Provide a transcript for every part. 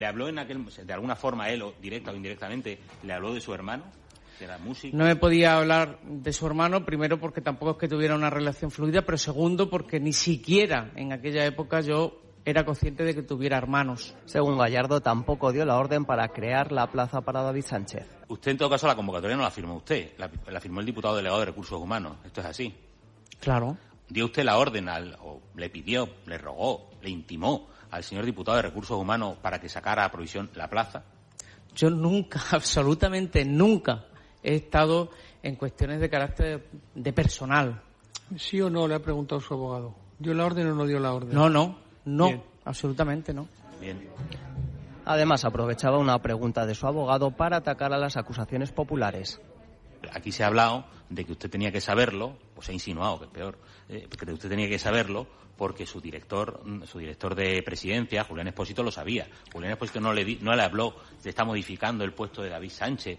¿Le habló de alguna forma él, o directa o indirectamente, le habló de su hermano, que era músico? No me podía hablar de su hermano, primero porque tampoco es que tuviera una relación fluida, pero segundo porque ni siquiera en aquella época yo era consciente de que tuviera hermanos. Según Gallardo, tampoco dio la orden para crear la plaza para David Sánchez. Usted, en todo caso, la convocatoria no la firmó usted, la firmó el diputado delegado de Recursos Humanos. ¿Esto es así? Claro. ¿Dio usted la orden o le pidió, le rogó, le intimó al señor diputado de Recursos Humanos para que sacara a provisión la plaza? Yo nunca, absolutamente nunca, he estado en cuestiones de carácter de personal. ¿Sí o no? Le ha preguntado su abogado. ¿Dio la orden o no dio la orden? No, Bien. Absolutamente no. Bien. Además, aprovechaba una pregunta de su abogado para atacar a las acusaciones populares. Aquí se ha hablado de que usted tenía que saberlo, pues se ha insinuado, que es peor, que usted tenía que saberlo porque su director de presidencia, Julián Expósito, lo sabía. Julián Expósito no le habló, se está modificando el puesto de David Sánchez,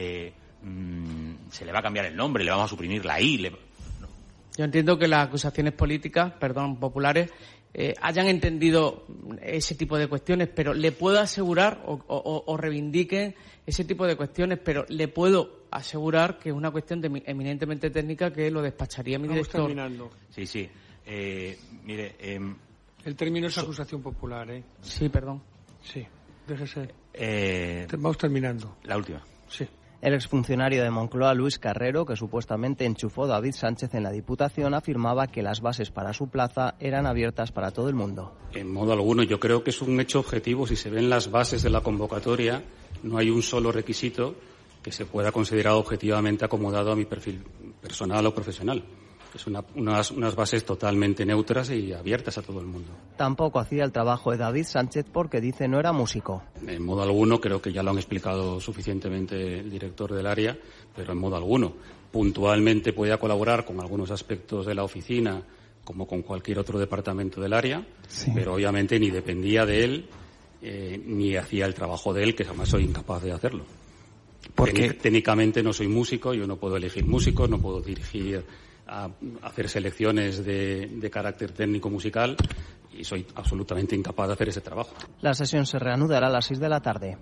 se le va a cambiar el nombre, le vamos a suprimir la I. Yo entiendo que las acusaciones políticas, populares, hayan entendido ese tipo de cuestiones, pero le puedo asegurar, o reivindiquen ese tipo de cuestiones, pero le puedo asegurar que es una cuestión eminentemente técnica que lo despacharía mi director. Terminando. Sí. Mire... el término es acusación popular, ¿eh? Sí, perdón. Sí, déjese. Vamos terminando. La última. Sí. El exfuncionario de Moncloa, Luis Carrero, que supuestamente enchufó a David Sánchez en la Diputación, afirmaba que las bases para su plaza eran abiertas para todo el mundo. En modo alguno, yo creo que es un hecho objetivo. Si se ven las bases de la convocatoria, no hay un solo requisito que se pueda considerar objetivamente acomodado a mi perfil personal o profesional. Es unas bases totalmente neutras y abiertas a todo el mundo. Tampoco hacía el trabajo de David Sánchez porque dice no era músico. En modo alguno, creo que ya lo han explicado suficientemente el director del área, pero en modo alguno. Puntualmente podía colaborar con algunos aspectos de la oficina, como con cualquier otro departamento del área, sí. Pero obviamente ni dependía de él, ni hacía el trabajo de él, que además soy incapaz de hacerlo. Porque técnicamente no soy músico, yo no puedo elegir músicos, no puedo dirigir a hacer selecciones de carácter técnico musical y soy absolutamente incapaz de hacer ese trabajo. La sesión se reanudará a las 6 de la tarde.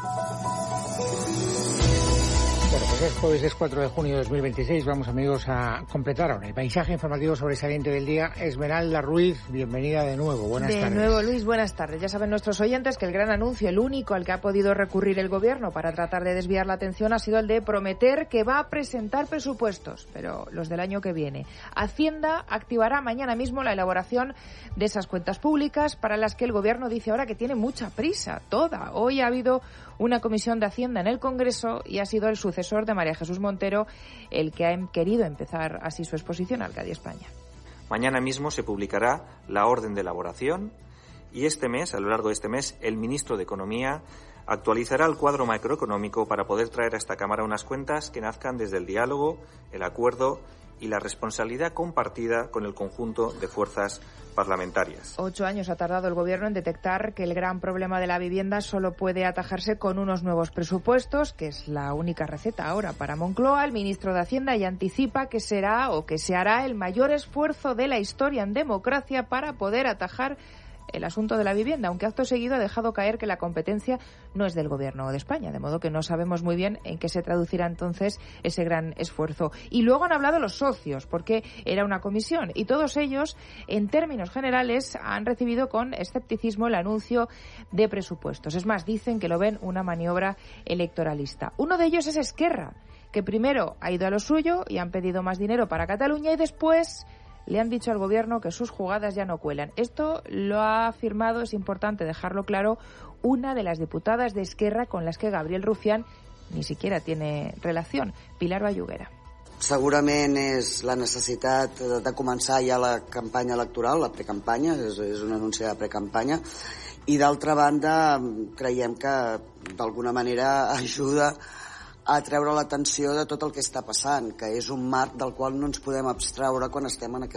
Bueno, pues es jueves, es 4 de junio de 2026. Vamos, amigos, a completar ahora el paisaje informativo sobresaliente del día. Esmeralda Ruiz, bienvenida de nuevo. Buenas tardes. De nuevo, Luis, buenas tardes. Ya saben nuestros oyentes que el gran anuncio, el único al que ha podido recurrir el Gobierno para tratar de desviar la atención, ha sido el de prometer que va a presentar presupuestos, pero los del año que viene. Hacienda activará mañana mismo la elaboración de esas cuentas públicas para las que el Gobierno dice ahora que tiene mucha prisa, toda. Hoy ha habido una comisión de Hacienda en el Congreso y ha sido el sucesor de María Jesús Montero el que ha querido empezar así su exposición al CADI España. Mañana mismo se publicará la orden de elaboración y este mes, a lo largo de este mes, el ministro de Economía actualizará el cuadro macroeconómico para poder traer a esta Cámara unas cuentas que nazcan desde el diálogo, el acuerdo y la responsabilidad compartida con el conjunto de fuerzas parlamentarias. 8 años ha tardado el Gobierno en detectar que el gran problema de la vivienda solo puede atajarse con unos nuevos presupuestos, que es la única receta ahora para Moncloa. El ministro de Hacienda ya anticipa que será o que se hará el mayor esfuerzo de la historia en democracia para poder atajar el asunto de la vivienda, aunque acto seguido ha dejado caer que la competencia no es del Gobierno de España, de modo que no sabemos muy bien en qué se traducirá entonces ese gran esfuerzo. Y luego han hablado los socios, porque era una comisión, y todos ellos, en términos generales, han recibido con escepticismo el anuncio de presupuestos. Es más, dicen que lo ven una maniobra electoralista. Uno de ellos es Esquerra, que primero ha ido a lo suyo y han pedido más dinero para Cataluña y después le han dicho al Gobierno que sus jugadas ya no cuelan. Esto lo ha afirmado, es importante dejarlo claro, una de las diputadas de Esquerra con las que Gabriel Rufián ni siquiera tiene relación, Pilar Vallugera. Segurament és la necessitat de començar ja la campanya electoral, la precampanya, és un anunci de precampanya, i d'altra banda creiem que d'alguna manera ajuda a treure l'atenció de tot el que està passant, que és un marc del qual no ens podem abstraure quan estem en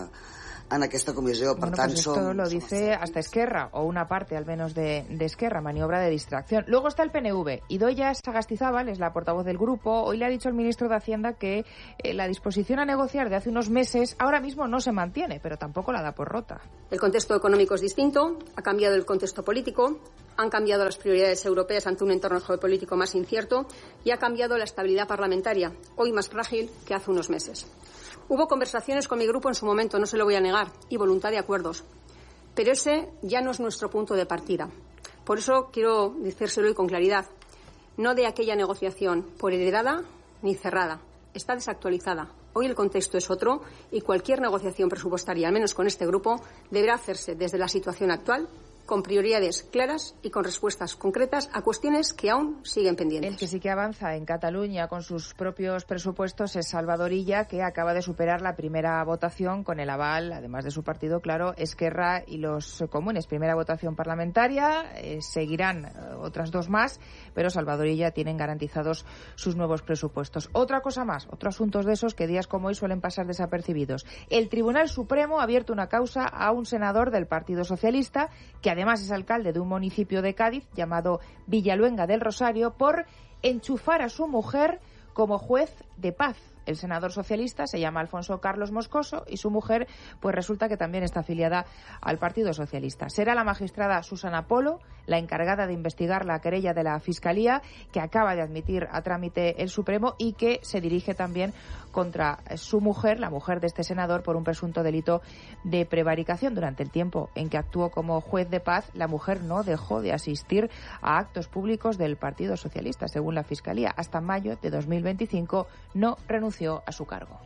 aquesta comissió. Per tant, pues esto lo dice hasta Esquerra, o una parte al menos de Esquerra, maniobra de distracción. Luego está el PNV. Idoia Sagastizábal es la portavoz del grupo. Hoy le ha dicho al ministro de Hacienda que la disposición a negociar de hace unos meses ahora mismo no se mantiene, pero tampoco la da por rota. El contexto económico es distinto, ha cambiado el contexto político, Han cambiado las prioridades europeas ante un entorno geopolítico más incierto y ha cambiado la estabilidad parlamentaria, hoy más frágil que hace unos meses. Hubo conversaciones con mi grupo en su momento, no se lo voy a negar, y voluntad de acuerdos. Pero ese ya no es nuestro punto de partida. Por eso quiero decírselo hoy con claridad. No de aquella negociación por heredada ni cerrada. Está desactualizada. Hoy el contexto es otro y cualquier negociación presupuestaria, al menos con este grupo, deberá hacerse desde la situación actual, con prioridades claras y con respuestas concretas a cuestiones que aún siguen pendientes. El que sí que avanza en Cataluña con sus propios presupuestos es Salvador Illa, que acaba de superar la primera votación con el aval, además de su partido, claro, Esquerra y los comunes. Primera votación parlamentaria, seguirán otras dos más, pero Salvador Illa tienen garantizados sus nuevos presupuestos. Otra cosa más, otros asuntos de esos que días como hoy suelen pasar desapercibidos. El Tribunal Supremo ha abierto una causa a un senador del Partido Socialista, que además es alcalde de un municipio de Cádiz llamado Villaluenga del Rosario, por enchufar a su mujer como juez de paz. El senador socialista se llama Alfonso Carlos Moscoso y su mujer pues resulta que también está afiliada al Partido Socialista. Será la magistrada Susana Polo la encargada de investigar la querella de la Fiscalía, que acaba de admitir a trámite el Supremo y que se dirige también contra su mujer, la mujer de este senador, por un presunto delito de prevaricación. Durante el tiempo en que actuó como juez de paz, la mujer no dejó de asistir a actos públicos del Partido Socialista. Según la Fiscalía, hasta mayo de 2025 no renunció a su cargo.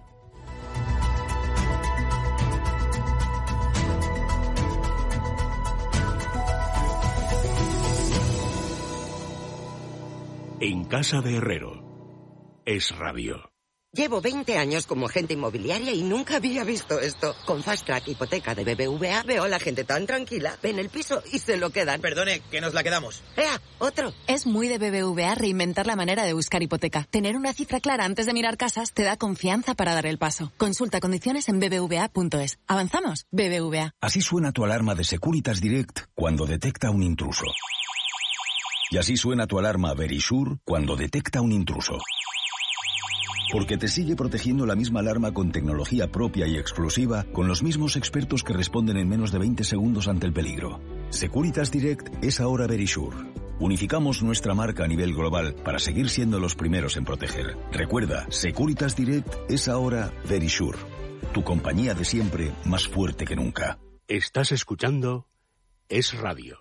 En casa de Herrero. Es Radio. Llevo 20 años como agente inmobiliaria y nunca había visto esto. Con Fast Track Hipoteca de BBVA veo a la gente tan tranquila, ven el piso y se lo quedan. Perdone, que nos la quedamos. ¡Ea! ¡Otro! Es muy de BBVA reinventar la manera de buscar hipoteca. Tener una cifra clara antes de mirar casas te da confianza para dar el paso. Consulta condiciones en bbva.es. ¿Avanzamos? BBVA. Así suena tu alarma de Securitas Direct cuando detecta un intruso. Y así suena tu alarma Verisure cuando detecta un intruso. Porque te sigue protegiendo la misma alarma con tecnología propia y exclusiva, con los mismos expertos que responden en menos de 20 segundos ante el peligro. Securitas Direct es ahora Verisure. Unificamos nuestra marca a nivel global para seguir siendo los primeros en proteger. Recuerda, Securitas Direct es ahora Verisure. Tu compañía de siempre, más fuerte que nunca. Estás escuchando Es Radio.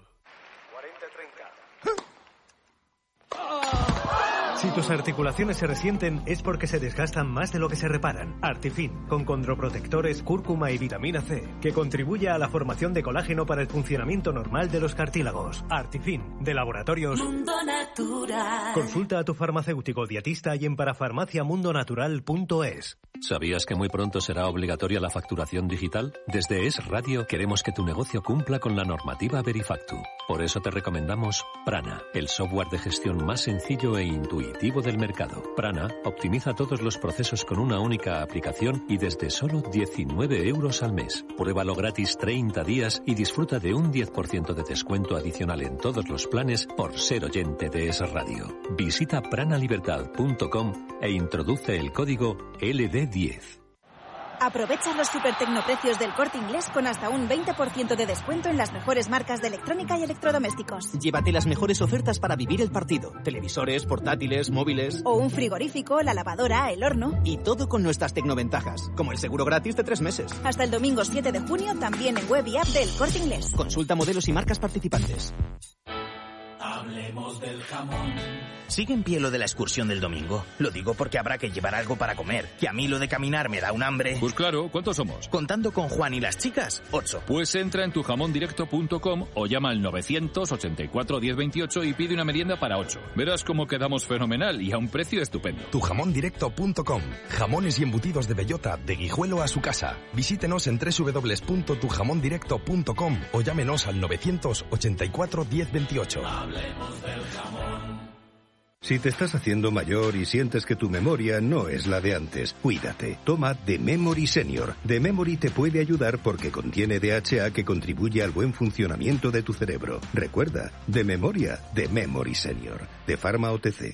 Si tus articulaciones se resienten es porque se desgastan más de lo que se reparan. Artifin, con condroprotectores, cúrcuma y vitamina C, que contribuye a la formación de colágeno para el funcionamiento normal de los cartílagos. Artifin, de Laboratorios Mundo Natural. Consulta a tu farmacéutico dietista y en parafarmaciamundonatural.es. ¿Sabías que muy pronto será obligatoria la facturación digital? Desde Es Radio queremos que tu negocio cumpla con la normativa Verifactu. Por eso te recomendamos Prana, el software de gestión más sencillo e intuitivo del mercado. Prana optimiza todos los procesos con una única aplicación y desde solo 19 euros al mes. Pruébalo gratis 30 días y disfruta de un 10% de descuento adicional en todos los planes por ser oyente de Es Radio. Visita pranalibertad.com e introduce el código LD10. Aprovecha los supertecnoprecios del Corte Inglés con hasta un 20% de descuento en las mejores marcas de electrónica y electrodomésticos. Llévate las mejores ofertas para vivir el partido. Televisores, portátiles, móviles... O un frigorífico, la lavadora, el horno... Y todo con nuestras tecnoventajas, como el seguro gratis de 3 meses. Hasta el domingo 7 de junio, también en web y app del Corte Inglés. Consulta modelos y marcas participantes. Hablemos del jamón. ¿Sigue en pie lo de la excursión del domingo? Lo digo porque habrá que llevar algo para comer, que a mí lo de caminar me da un hambre. Pues claro, ¿cuántos somos? Contando con Juan y las chicas, 8. Pues entra en tujamondirecto.com o llama al 984 1028 y pide una merienda para 8. Verás cómo quedamos fenomenal y a un precio estupendo. Tujamondirecto.com. Jamones y embutidos de bellota, de Guijuelo a su casa. Visítenos en www.tujamondirecto.com o llámenos al 984 1028. Hablemos del jamón. Si te estás haciendo mayor y sientes que tu memoria no es la de antes, cuídate. Toma The Memory Senior. The Memory te puede ayudar porque contiene DHA que contribuye al buen funcionamiento de tu cerebro. Recuerda, de memoria, The Memory Senior. De Pharma OTC.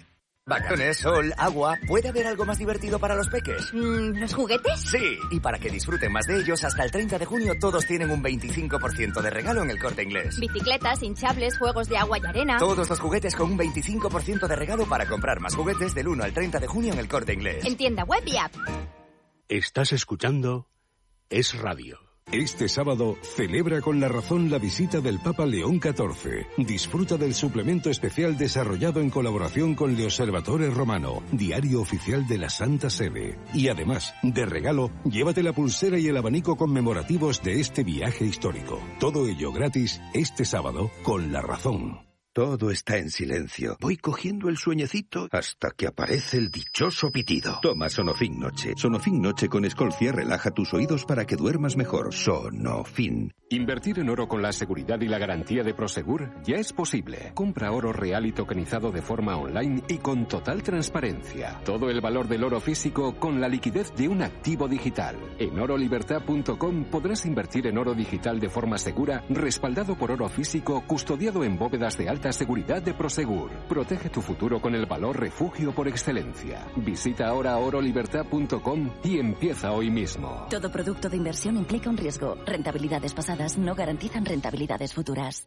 Vacaciones, sol, agua. ¿Puede haber algo más divertido para los peques? ¿Los juguetes? Sí, y para que disfruten más de ellos, hasta el 30 de junio todos tienen un 25% de regalo en el Corte Inglés. Bicicletas, hinchables, juegos de agua y arena. Todos los juguetes con un 25% de regalo para comprar más juguetes del 1 al 30 de junio en el Corte Inglés. En tienda web y app. Estás escuchando Es Radio. Este sábado, celebra con La Razón la visita del Papa León XIV. Disfruta del suplemento especial desarrollado en colaboración con Le Osservatore Romano, diario oficial de la Santa Sede. Y además, de regalo, llévate la pulsera y el abanico conmemorativos de este viaje histórico. Todo ello gratis este sábado con La Razón. Todo está en silencio. Voy cogiendo el sueñecito hasta que aparece el dichoso pitido. Toma Sonofin Noche. Sonofin Noche con Escolcia relaja tus oídos para que duermas mejor. Sonofin. Invertir en oro con la seguridad y la garantía de Prosegur ya es posible. Compra oro real y tokenizado de forma online y con total transparencia. Todo el valor del oro físico con la liquidez de un activo digital. En orolibertad.com podrás invertir en oro digital de forma segura, respaldado por oro físico, custodiado en bóvedas de alta seguridad de Prosegur. Protege tu futuro con el valor refugio por excelencia. Visita ahora orolibertad.com y empieza hoy mismo. Todo producto de inversión implica un riesgo. Rentabilidades pasadas no garantizan rentabilidades futuras.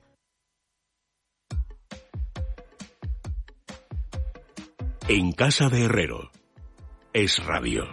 En casa de Herrero. Es Radio.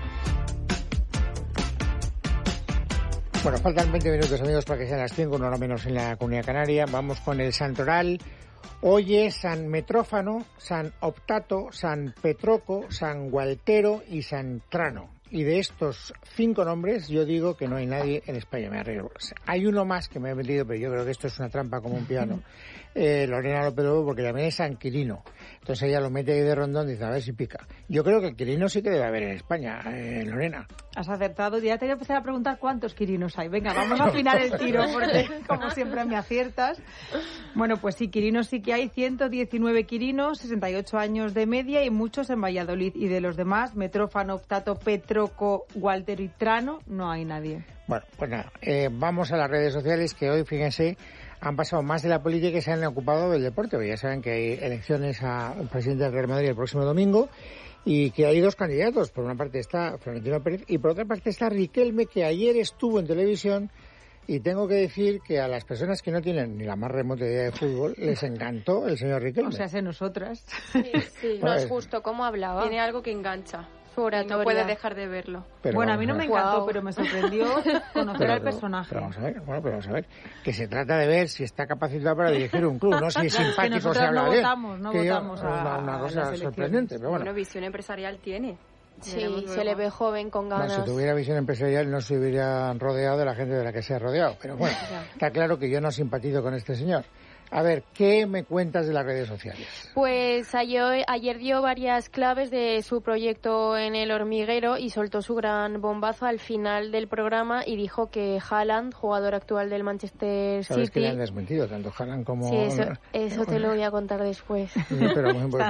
Bueno, faltan 20 minutos, amigos, para que sean las 5, una hora menos en la Comunidad Canaria. Vamos con el santoral. Hoy es San Metrófano, San Optato, San Petroco, San Gualtero y San Trano. Y de estos 5 nombres, yo digo que no hay nadie en España, me arreglo. Hay uno más que me he metido, pero yo creo que esto es una trampa como un piano. Lorena López Lobo, porque también es San Quirino. Entonces ella lo mete ahí de rondón y dice, a ver si pica. Yo creo que el Quirino sí que debe haber en España, Lorena. Has acertado. Ya te voy a empezar a preguntar cuántos Quirinos hay. Venga, vamos a afinar el tiro, porque como siempre me aciertas. Bueno, pues sí, Quirinos sí que hay. 119 Quirinos, 68 años de media y muchos en Valladolid. Y de los demás, Metrófano, Optato, Petroco, Gualtero y Trano, no hay nadie. Bueno, pues nada, vamos a las redes sociales, que hoy, fíjense, han pasado más de la política y se han ocupado del deporte. Porque ya saben que hay elecciones al presidente del Real Madrid el próximo domingo y que hay 2 candidatos. Por una parte está Florentino Pérez y por otra parte está Riquelme, que ayer estuvo en televisión. Y tengo que decir que a las personas que no tienen ni la más remota idea de fútbol les encantó el señor Riquelme. O sea, nosotras. Sí, no es justo cómo hablaba. Tiene algo que engancha. No puede dejar de verlo. Pero bueno, a mí no me encantó, pero me sorprendió conocer al personaje. Pero vamos a ver, que se trata de ver si está capacitado para dirigir un club, no si es simpático o se habla bien. No votamos una cosa sorprendente, pero bueno. Visión empresarial tiene. Sí, se le ve joven, con ganas. Si tuviera visión empresarial no se hubiera rodeado de la gente de la que se ha rodeado. Pero bueno, está claro que yo no simpatizo con este señor. A ver, ¿qué me cuentas de las redes sociales? Pues ayer dio varias claves de su proyecto en El Hormiguero y soltó su gran bombazo al final del programa y dijo que Haaland, jugador actual del Manchester City... Sabes que le han desmentido, tanto Haaland como... Sí, eso te lo voy a contar después. Pero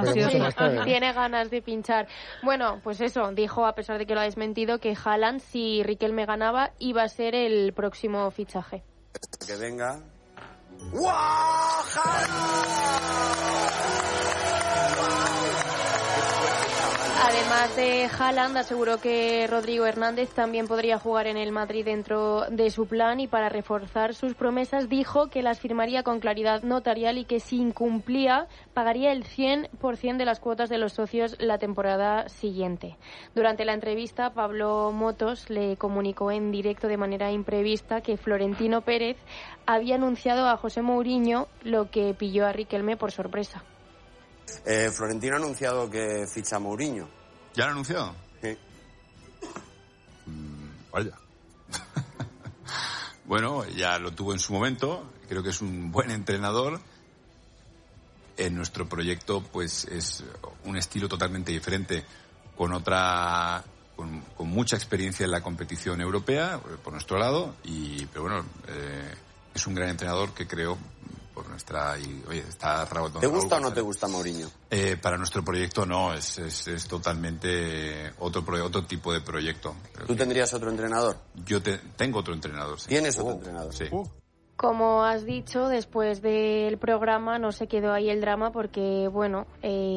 tiene ganas de pinchar. Bueno, pues eso, dijo, a pesar de que lo ha desmentido, que Haaland, si Riquelme ganaba, iba a ser el próximo fichaje. Que venga... Además de Haaland, aseguró que Rodrigo Hernández también podría jugar en el Madrid dentro de su plan y para reforzar sus promesas dijo que las firmaría con claridad notarial y que si incumplía pagaría el 100% de las cuotas de los socios la temporada siguiente. Durante la entrevista, Pablo Motos le comunicó en directo de manera imprevista que Florentino Pérez había anunciado a José Mourinho, lo que pilló a Riquelme por sorpresa. Florentino ha anunciado que ficha a Mourinho. ¿Ya lo ha anunciado? Sí. Vaya. Bueno, ya lo tuvo en su momento. Creo que es un buen entrenador. En nuestro proyecto, pues, es un estilo totalmente diferente, con mucha experiencia en la competición europea, por nuestro lado. Pero bueno, es un gran entrenador que creo... por nuestra está ¿Te gusta o no te gusta Mourinho? Para nuestro proyecto no, es totalmente otro tipo de proyecto. ¿Tú tendrías otro entrenador? Yo tengo otro entrenador, sí. ¿Tienes otro entrenador? Sí. Como has dicho, después del programa no se quedó ahí el drama porque, bueno,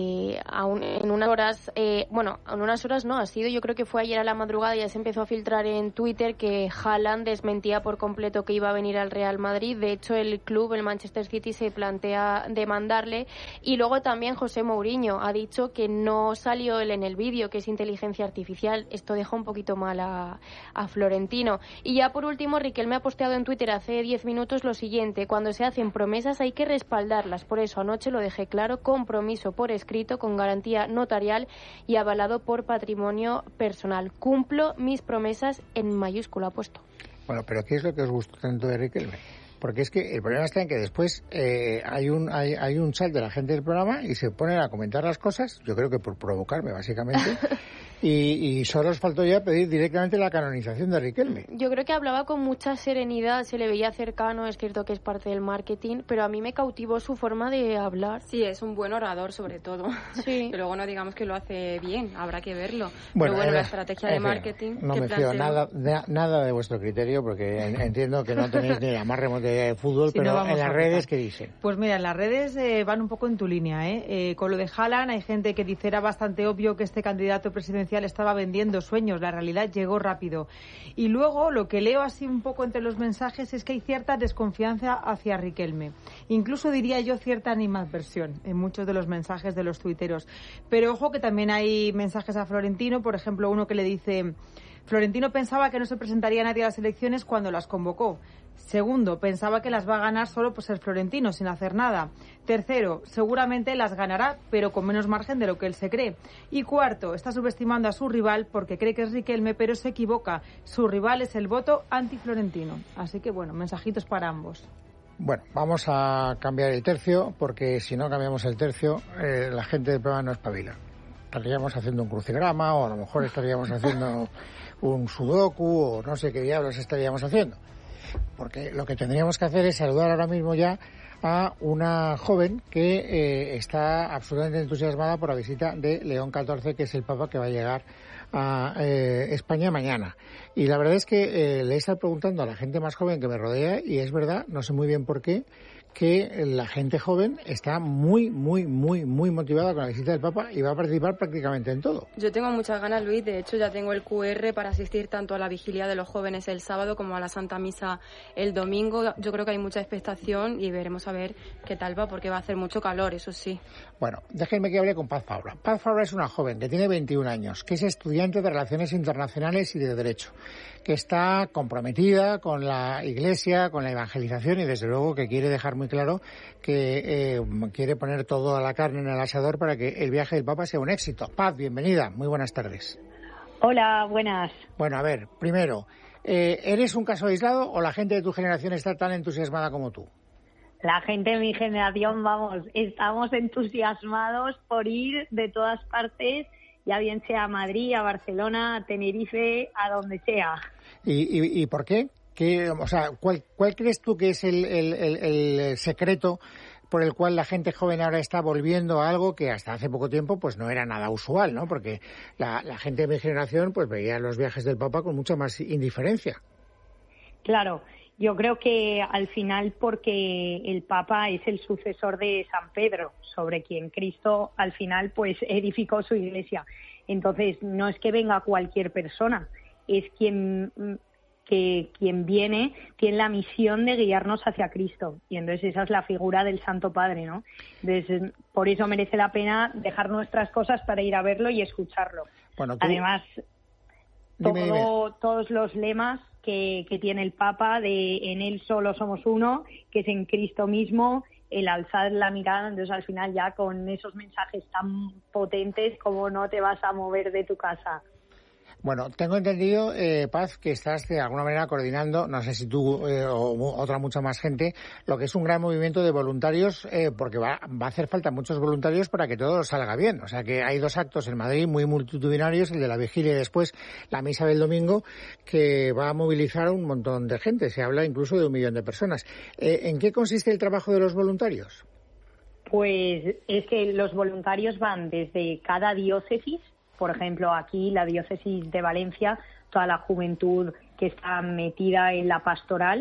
aún en unas horas, en unas horas no, ha sido, yo creo que fue ayer a la madrugada, ya se empezó a filtrar en Twitter que Haaland desmentía por completo que iba a venir al Real Madrid. De hecho, el club, el Manchester City, se plantea demandarle. Y luego también José Mourinho ha dicho que no salió él en el vídeo, que es inteligencia artificial. Esto deja un poquito mal a Florentino. Y ya por último, Riquelme ha posteado en Twitter hace 10 minutos lo siguiente: cuando se hacen promesas hay que respaldarlas, por eso anoche lo dejé claro, compromiso por escrito con garantía notarial y avalado por patrimonio personal. Cumplo mis promesas, en mayúscula ha puesto. Bueno, pero ¿qué es lo que os gustó tanto de Riquelme? Porque es que el problema está en que después hay un chat de la gente del programa y se ponen a comentar las cosas, yo creo que por provocarme básicamente, y solo os faltó ya pedir directamente la canonización de Riquelme. Yo creo que hablaba con mucha serenidad, se le veía cercano, es cierto que es parte del marketing, pero a mí me cautivó su forma de hablar. Sí, es un buen orador sobre todo. Sí. Que luego no digamos que lo hace bien, habrá que verlo. Bueno, pero la estrategia de marketing... No me fío nada de vuestro criterio, porque entiendo que no tenéis ni la más remota idea de fútbol, sí, pero no, en las redes, ¿qué dicen? Pues mira, en las redes van un poco en tu línea, con lo de Haaland hay gente que dice era bastante obvio que este candidato presidencial estaba vendiendo sueños, la realidad llegó rápido. Y luego lo que leo así un poco entre los mensajes es que hay cierta desconfianza hacia Riquelme. Incluso diría yo cierta animadversión en muchos de los mensajes de los tuiteros. Pero ojo que también hay mensajes a Florentino, por ejemplo uno que le dice: Florentino pensaba que no se presentaría nadie a las elecciones cuando las convocó. Segundo, pensaba que las va a ganar solo por ser Florentino, sin hacer nada. Tercero, seguramente las ganará, pero con menos margen de lo que él se cree. Y cuarto, está subestimando a su rival porque cree que es Riquelme, pero se equivoca. Su rival es el voto anti-Florentino. Así que, bueno, mensajitos para ambos. Bueno, vamos a cambiar el tercio, porque si no cambiamos el tercio, la gente del programa no espabila. Estaríamos haciendo un crucigrama, o a lo mejor estaríamos haciendo un sudoku, o no sé qué diablos estaríamos haciendo. Porque lo que tendríamos que hacer es saludar ahora mismo ya a una joven que está absolutamente entusiasmada por la visita de León XIV, que es el Papa que va a llegar a España mañana. Y la verdad es que le he estado preguntando a la gente más joven que me rodea, y es verdad, no sé muy bien por qué, que la gente joven está muy motivada con la visita del Papa y va a participar prácticamente en todo. Yo tengo muchas ganas, Luis. De hecho, ya tengo el QR para asistir tanto a la vigilia de los jóvenes el sábado como a la Santa Misa el domingo. Yo creo que hay mucha expectación y veremos a ver qué tal va, porque va a hacer mucho calor, eso sí. Bueno, déjenme que hable con Paz Fabra. Paz Fabra es una joven que tiene 21 años, que es estudiante de Relaciones Internacionales y de Derecho, que está comprometida con la Iglesia, con la evangelización, y desde luego que quiere dejar muy claro que quiere poner toda la carne en el asador para que el viaje del Papa sea un éxito. Paz, bienvenida, muy buenas tardes. Hola, buenas. Bueno, a ver, primero, ¿eres un caso aislado o la gente de tu generación está tan entusiasmada como tú? La gente de mi generación, vamos, estamos entusiasmados por ir de todas partes, ya bien sea a Madrid, a Barcelona, a Tenerife, a donde sea. ¿Y por qué? ¿Cuál crees tú que es el secreto por el cual la gente joven ahora está volviendo a algo que hasta hace poco tiempo pues no era nada usual, ¿no? Porque la gente de mi generación pues veía los viajes del Papa con mucha más indiferencia. Claro, yo creo que al final porque el Papa es el sucesor de San Pedro, sobre quien Cristo al final pues edificó su iglesia. Entonces no es que venga cualquier persona, es quien viene, tiene la misión de guiarnos hacia Cristo. Y entonces esa es la figura del Santo Padre, ¿no? Entonces, por eso merece la pena dejar nuestras cosas para ir a verlo y escucharlo. Bueno, además, todos los lemas que tiene el Papa de en Él solo somos uno, que es en Cristo mismo, el alzar la mirada, entonces al final ya con esos mensajes tan potentes, como no te vas a mover de tu casa. Bueno, tengo entendido, Paz, que estás de alguna manera coordinando, no sé si tú o otra mucha más gente, lo que es un gran movimiento de voluntarios, porque va a hacer falta muchos voluntarios para que todo salga bien. O sea que hay 2 actos en Madrid muy multitudinarios, el de la vigilia y después la misa del domingo, que va a movilizar a un montón de gente. Se habla incluso de 1 millón de personas. ¿En qué consiste el trabajo de los voluntarios? Pues es que los voluntarios van desde cada diócesis. Por ejemplo, aquí la diócesis de Valencia, toda la juventud que está metida en la pastoral,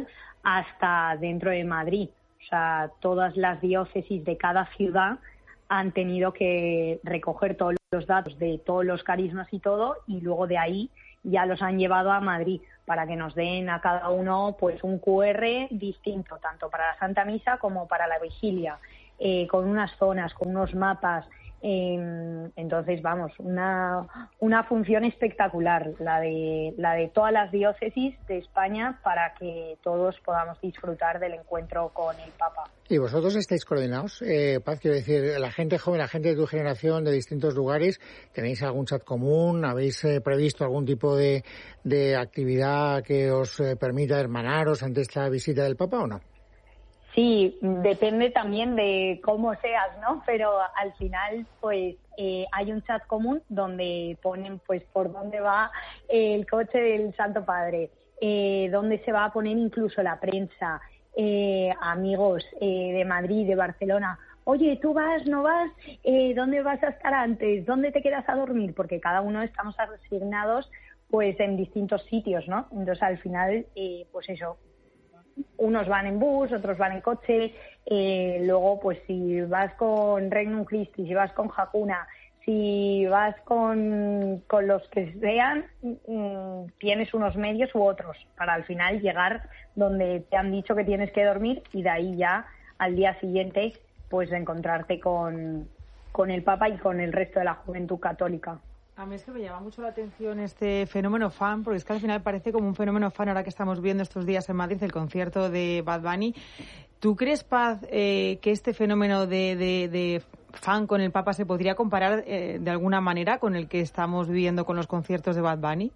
hasta dentro de Madrid. O sea, todas las diócesis de cada ciudad han tenido que recoger todos los datos de todos los carismas y todo, y luego de ahí ya los han llevado a Madrid para que nos den a cada uno pues un QR distinto, tanto para la Santa Misa como para la vigilia, con unas zonas, con unos mapas. Entonces, vamos, una función espectacular la de todas las diócesis de España para que todos podamos disfrutar del encuentro con el Papa. ¿Y vosotros estáis coordinados? Paz, quiero decir, la gente joven, la gente de tu generación, de distintos lugares, ¿tenéis algún chat común? ¿Habéis previsto algún tipo de actividad que os permita hermanaros ante esta visita del Papa o no? Sí, depende también de cómo seas, ¿no? Pero al final, pues, hay un chat común donde ponen, pues, por dónde va el coche del Santo Padre, dónde se va a poner incluso la prensa, amigos de Madrid, de Barcelona. Oye, ¿tú vas, no vas? ¿Dónde vas a estar antes? ¿Dónde te quedas a dormir? Porque cada uno estamos asignados, pues, en distintos sitios, ¿no? Entonces, al final, pues eso, unos van en bus, otros van en coche, luego pues si vas con Regnum Christi, si vas con Hakuna, si vas con los que sean, tienes unos medios u otros para al final llegar donde te han dicho que tienes que dormir y de ahí ya al día siguiente pues encontrarte con el Papa y con el resto de la juventud católica. A mí es que me llama mucho la atención este fenómeno fan, porque es que al final parece como un fenómeno fan ahora que estamos viendo estos días en Madrid el concierto de Bad Bunny. ¿Tú crees, Paz, que este fenómeno de fan con el Papa se podría comparar de alguna manera con el que estamos viviendo con los conciertos de Bad Bunny?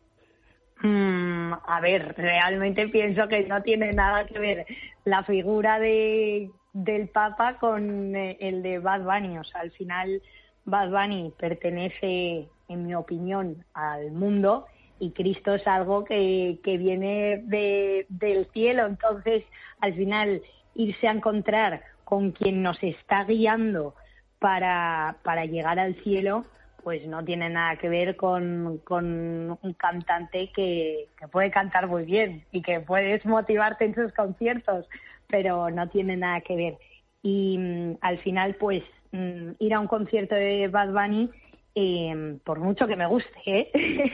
A ver, realmente pienso que no tiene nada que ver la figura del Papa con el de Bad Bunny. O sea, al final Bad Bunny pertenece, en mi opinión, al mundo y Cristo es algo que viene del cielo. Entonces, al final, irse a encontrar con quien nos está guiando para llegar al cielo, pues no tiene nada que ver con un cantante que puede cantar muy bien y que puedes motivarte en sus conciertos, pero no tiene nada que ver. Y al final, pues, ir a un concierto de Bad Bunny, por mucho que me guste,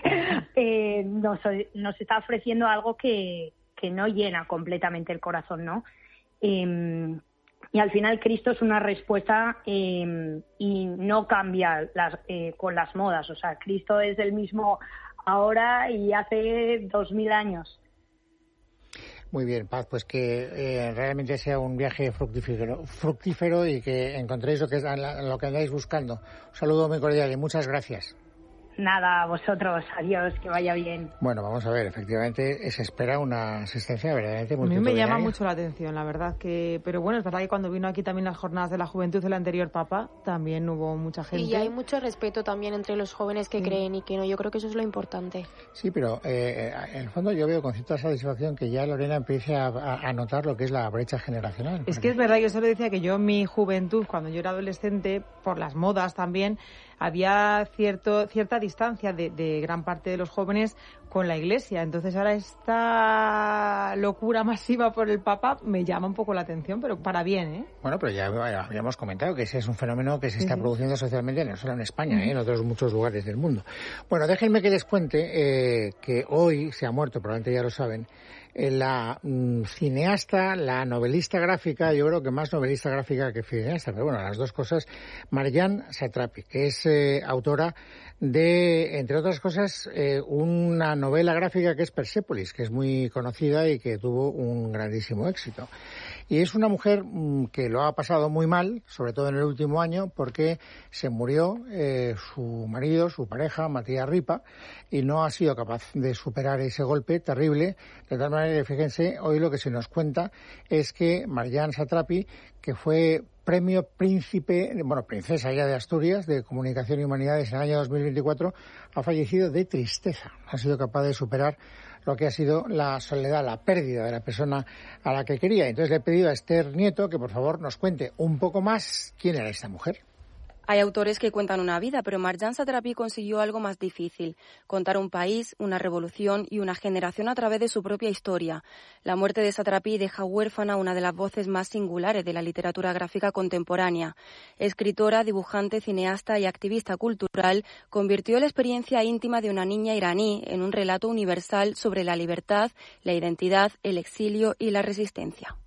nos está ofreciendo algo que no llena completamente el corazón, ¿no? Y al final Cristo es una respuesta y no cambia con las modas. O sea, Cristo es el mismo ahora y hace 2000 años. Muy bien, Paz, pues que realmente sea un viaje fructífero y que encontréis lo que andáis buscando. Un saludo muy cordial y muchas gracias. Nada, a vosotros. Adiós, que vaya bien. Bueno, vamos a ver, efectivamente se espera una asistencia verdaderamente multitudinaria. A mí me llama mucho la atención, la verdad, pero bueno, es verdad que cuando vino aquí también las jornadas de la juventud del anterior Papa, también hubo mucha gente. Y hay mucho respeto también entre los jóvenes que creen y que no, yo creo que eso es lo importante. Sí, pero en el fondo yo veo con cierta satisfacción que ya Lorena empiece a notar lo que es la brecha generacional. Es que es verdad, yo solo decía que yo en mi juventud, cuando yo era adolescente, por las modas también, había cierta distancia de gran parte de los jóvenes con la Iglesia. Entonces ahora esta locura masiva por el Papa me llama un poco la atención, pero para bien, ¿eh? Bueno, pero ya habíamos comentado que ese es un fenómeno que se está produciendo socialmente no solo en España, en otros muchos lugares del mundo. Bueno, déjenme que les cuente que hoy se ha muerto, probablemente ya lo saben, la cineasta, la novelista gráfica, yo creo que más novelista gráfica que cineasta, pero bueno, las dos cosas, Marjane Satrapi, que es autora de, entre otras cosas, una novela gráfica que es Persépolis, que es muy conocida y que tuvo un grandísimo éxito. Y es una mujer que lo ha pasado muy mal, sobre todo en el último año, porque se murió su marido, su pareja, Matías Ripa, y no ha sido capaz de superar ese golpe terrible. De tal manera que, fíjense, hoy lo que se nos cuenta es que Marjane Satrapi, que fue premio princesa ya de Asturias, de Comunicación y Humanidades en el año 2024, ha fallecido de tristeza. No ha sido capaz de superar lo que ha sido la soledad, la pérdida de la persona a la que quería. Entonces le he pedido a Esther Nieto que por favor nos cuente un poco más quién era esta mujer. Hay autores que cuentan una vida, pero Marjane Satrapi consiguió algo más difícil: contar un país, una revolución y una generación a través de su propia historia. La muerte de Satrapi deja huérfana una de las voces más singulares de la literatura gráfica contemporánea. Escritora, dibujante, cineasta y activista cultural, convirtió la experiencia íntima de una niña iraní en un relato universal sobre la libertad, la identidad, el exilio y la resistencia.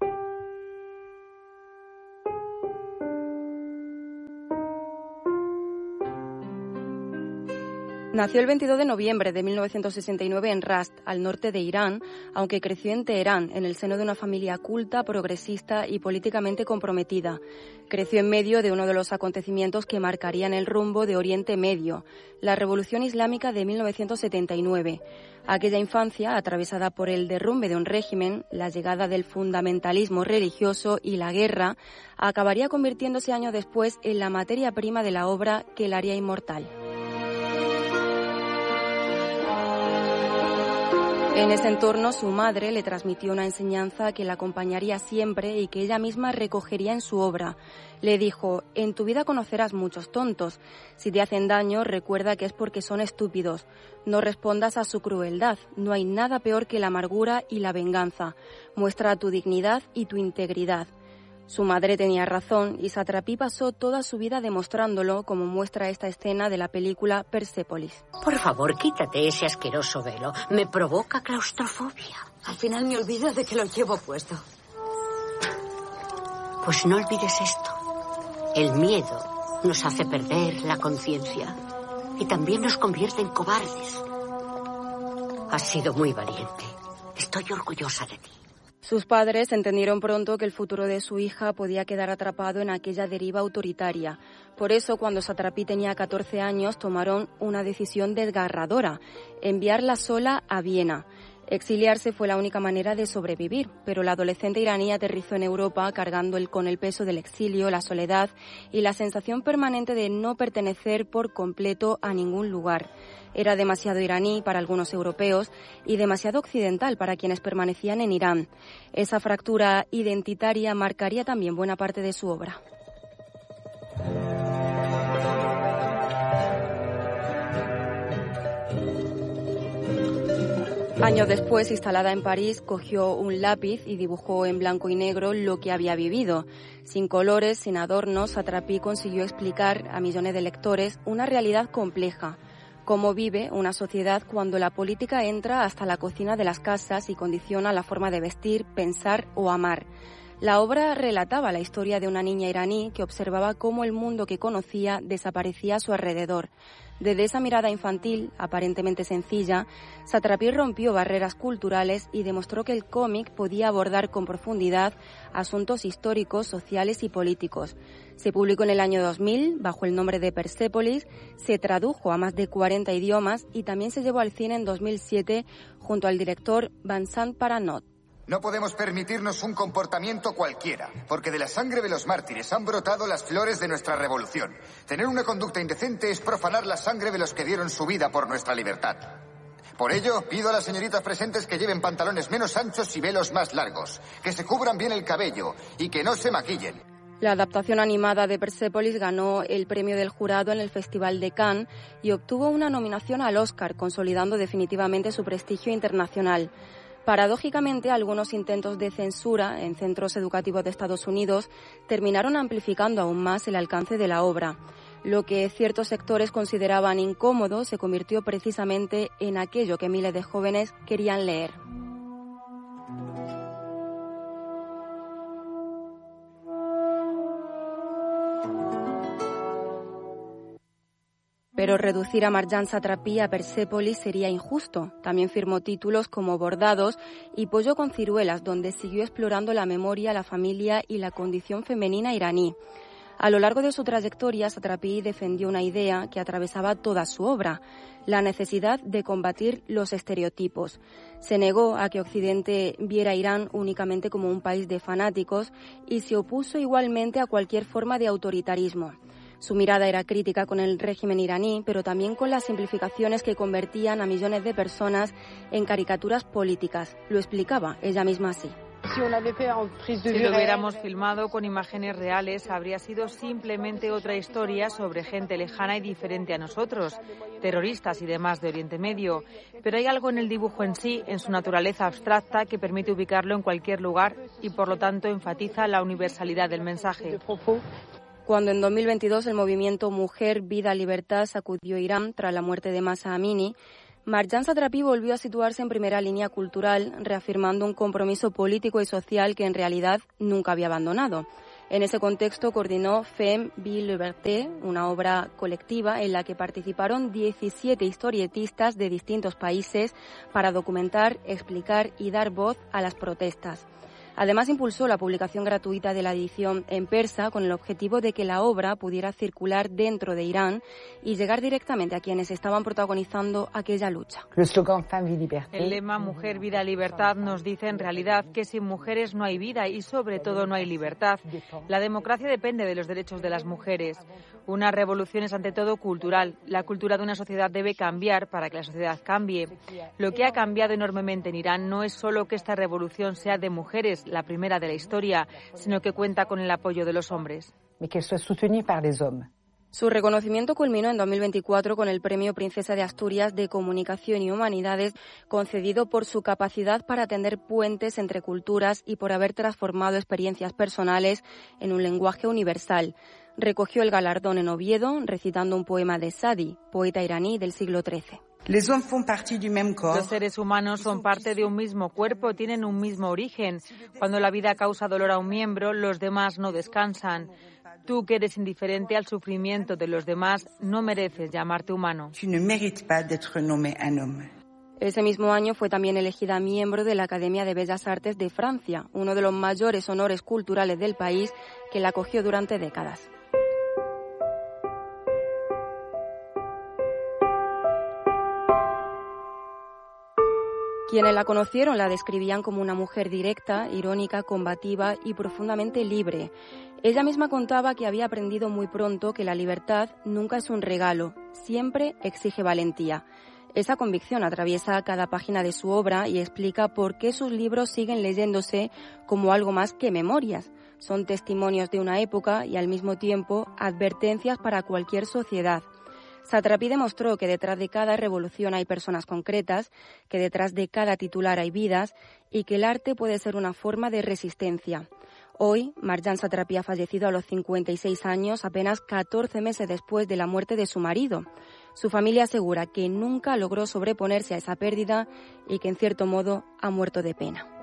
Nació el 22 de noviembre de 1969 en Rast, al norte de Irán, aunque creció en Teherán, en el seno de una familia culta, progresista y políticamente comprometida. Creció en medio de uno de los acontecimientos que marcarían el rumbo de Oriente Medio, la Revolución Islámica de 1979. Aquella infancia, atravesada por el derrumbe de un régimen, la llegada del fundamentalismo religioso y la guerra, acabaría convirtiéndose años después en la materia prima de la obra que la haría inmortal. En ese entorno, su madre le transmitió una enseñanza que la acompañaría siempre y que ella misma recogería en su obra. Le dijo: en tu vida conocerás muchos tontos. Si te hacen daño, recuerda que es porque son estúpidos. No respondas a su crueldad. No hay nada peor que la amargura y la venganza. Muestra tu dignidad y tu integridad. Su madre tenía razón y Satrapi pasó toda su vida demostrándolo, como muestra esta escena de la película Persépolis. Por favor, quítate ese asqueroso velo. Me provoca claustrofobia. Al final me olvido de que lo llevo puesto. Pues no olvides esto. El miedo nos hace perder la conciencia y también nos convierte en cobardes. Has sido muy valiente. Estoy orgullosa de ti. Sus padres entendieron pronto que el futuro de su hija podía quedar atrapado en aquella deriva autoritaria. Por eso, cuando Satrapi tenía 14 años, tomaron una decisión desgarradora: enviarla sola a Viena. Exiliarse fue la única manera de sobrevivir, pero la adolescente iraní aterrizó en Europa cargando con el peso del exilio, la soledad y la sensación permanente de no pertenecer por completo a ningún lugar. Era demasiado iraní para algunos europeos y demasiado occidental para quienes permanecían en Irán. Esa fractura identitaria marcaría también buena parte de su obra. Años después, instalada en París, cogió un lápiz y dibujó en blanco y negro lo que había vivido. Sin colores, sin adornos, Satrapi consiguió explicar a millones de lectores una realidad compleja: cómo vive una sociedad cuando la política entra hasta la cocina de las casas y condiciona la forma de vestir, pensar o amar. La obra relataba la historia de una niña iraní que observaba cómo el mundo que conocía desaparecía a su alrededor. Desde esa mirada infantil, aparentemente sencilla, Satrapi rompió barreras culturales y demostró que el cómic podía abordar con profundidad asuntos históricos, sociales y políticos. Se publicó en el año 2000 bajo el nombre de Persépolis, se tradujo a más de 40 idiomas y también se llevó al cine en 2007 junto al director Vincent Paranot. No podemos permitirnos un comportamiento cualquiera, porque de la sangre de los mártires han brotado las flores de nuestra revolución. Tener una conducta indecente es profanar la sangre de los que dieron su vida por nuestra libertad. Por ello, pido a las señoritas presentes que lleven pantalones menos anchos y velos más largos, que se cubran bien el cabello y que no se maquillen. La adaptación animada de Persépolis ganó el premio del jurado en el Festival de Cannes y obtuvo una nominación al Oscar, consolidando definitivamente su prestigio internacional. Paradójicamente, algunos intentos de censura en centros educativos de Estados Unidos terminaron amplificando aún más el alcance de la obra. Lo que ciertos sectores consideraban incómodo se convirtió precisamente en aquello que miles de jóvenes querían leer. Pero reducir a Marjane Satrapi a Persépolis sería injusto. También firmó títulos como Bordados y Pollo con ciruelas, donde siguió explorando la memoria, la familia y la condición femenina iraní. A lo largo de su trayectoria, Satrapi defendió una idea que atravesaba toda su obra: la necesidad de combatir los estereotipos. Se negó a que Occidente viera a Irán únicamente como un país de fanáticos y se opuso igualmente a cualquier forma de autoritarismo. Su mirada era crítica con el régimen iraní, pero también con las simplificaciones que convertían a millones de personas en caricaturas políticas. Lo explicaba ella misma así. Si lo hubiéramos filmado con imágenes reales, habría sido simplemente otra historia sobre gente lejana y diferente a nosotros, terroristas y demás de Oriente Medio. Pero hay algo en el dibujo en sí, en su naturaleza abstracta, que permite ubicarlo en cualquier lugar y, por lo tanto, enfatiza la universalidad del mensaje. Cuando en 2022 el movimiento Mujer, Vida, Libertad sacudió Irán tras la muerte de Mahsa Amini, Marjan Satrapi volvió a situarse en primera línea cultural, reafirmando un compromiso político y social que en realidad nunca había abandonado. En ese contexto coordinó Femme, Vie, Liberté, una obra colectiva en la que participaron 17 historietistas de distintos países para documentar, explicar y dar voz a las protestas. Además, impulsó la publicación gratuita de la edición en persa con el objetivo de que la obra pudiera circular dentro de Irán y llegar directamente a quienes estaban protagonizando aquella lucha. El lema Mujer, Vida, Libertad nos dice en realidad que sin mujeres no hay vida y sobre todo no hay libertad. La democracia depende de los derechos de las mujeres. Una revolución es ante todo cultural. La cultura de una sociedad debe cambiar para que la sociedad cambie. Lo que ha cambiado enormemente en Irán no es solo que esta revolución sea de mujeres, la primera de la historia, sino que cuenta con el apoyo de los hombres. Su reconocimiento culminó en 2024 con el Premio Princesa de Asturias de Comunicación y Humanidades, concedido por su capacidad para tender puentes entre culturas y por haber transformado experiencias personales en un lenguaje universal. Recogió el galardón en Oviedo, recitando un poema de Sadi, poeta iraní del siglo XIII. Los seres humanos son parte de un mismo cuerpo, tienen un mismo origen. Cuando la vida causa dolor a un miembro, los demás no descansan. Tú, que eres indiferente al sufrimiento de los demás, no mereces llamarte humano. Ese mismo año fue también elegida miembro de la Academia de Bellas Artes de Francia, uno de los mayores honores culturales del país, que la acogió durante décadas. Quienes la conocieron la describían como una mujer directa, irónica, combativa y profundamente libre. Ella misma contaba que había aprendido muy pronto que la libertad nunca es un regalo, siempre exige valentía. Esa convicción atraviesa cada página de su obra y explica por qué sus libros siguen leyéndose como algo más que memorias. Son testimonios de una época y al mismo tiempo advertencias para cualquier sociedad. Satrapi demostró que detrás de cada revolución hay personas concretas, que detrás de cada titular hay vidas y que el arte puede ser una forma de resistencia. Hoy, Marjan Satrapi ha fallecido a los 56 años, apenas 14 meses después de la muerte de su marido. Su familia asegura que nunca logró sobreponerse a esa pérdida y que, en cierto modo, ha muerto de pena.